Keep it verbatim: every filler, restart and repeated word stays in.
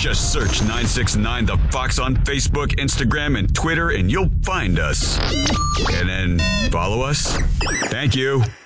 Just search nine six nine The Fox on Facebook, Instagram, and Twitter, and you'll find us. And then follow us. Thank you.